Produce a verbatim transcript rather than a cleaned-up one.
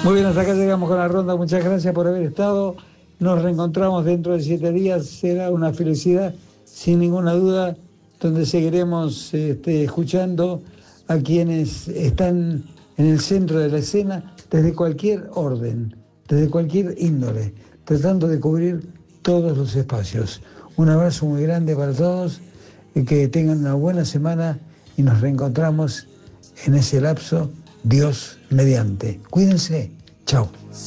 Muy bien, hasta acá llegamos con la ronda. Muchas gracias por haber estado. Nos reencontramos dentro de siete días. Será una felicidad, sin ninguna duda, donde seguiremos este, escuchando a quienes están en el centro de la escena desde cualquier orden, desde cualquier índole, tratando de cubrir todos los espacios. Un abrazo muy grande para todos y que tengan una buena semana y nos reencontramos en ese lapso, Dios mediante. Cuídense. Chao.